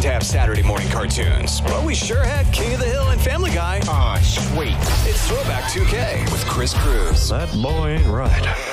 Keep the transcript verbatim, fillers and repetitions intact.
didn't have Saturday morning cartoons, but we sure had King of the Hill and Family Guy. Aw, sweet. It's Throwback two K with Chris Cruz. That boy ain't right.